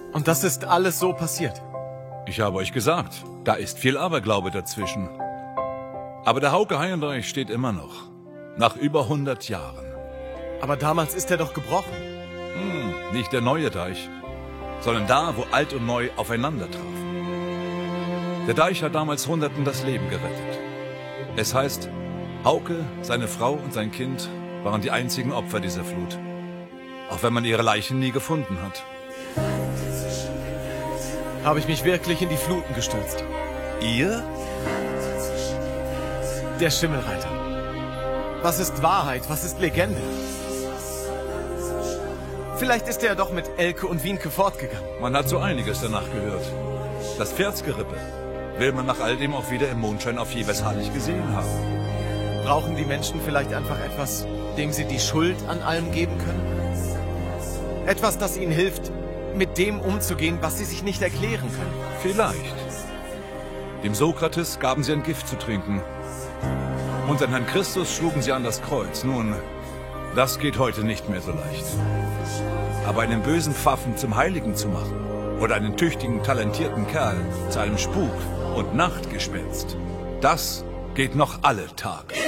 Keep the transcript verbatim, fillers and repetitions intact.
Und das ist alles so passiert? Ich habe euch gesagt, da ist viel Aberglaube dazwischen. Aber der Hauke Heinreich steht immer noch. Nach über hundert Jahren. Aber damals ist er doch gebrochen. Hm, nicht der neue Deich, sondern da, wo alt und neu aufeinander trafen. Der Deich hat damals Hunderten das Leben gerettet. Es heißt, Hauke, seine Frau und sein Kind waren die einzigen Opfer dieser Flut. Auch wenn man ihre Leichen nie gefunden hat. Habe ich mich wirklich in die Fluten gestürzt? Ihr? Der Schimmelreiter. Was ist Wahrheit? Was ist Legende? Vielleicht ist er doch mit Elke und Wienke fortgegangen. Man hat so einiges danach gehört. Das Pferdsgerippe will man nach all dem auch wieder im Mondschein auf Jevershallig gesehen haben. Brauchen die Menschen vielleicht einfach etwas, dem sie die Schuld an allem geben können? Etwas, das ihnen hilft, mit dem umzugehen, was sie sich nicht erklären können. Vielleicht. Dem Sokrates gaben sie ein Gift zu trinken. Und an Herrn Christus schlugen sie an das Kreuz. Nun, das geht heute nicht mehr so leicht. Aber einen bösen Pfaffen zum Heiligen zu machen oder einen tüchtigen, talentierten Kerl zu einem Spuk- und Nachtgespenst, das geht noch alle Tage.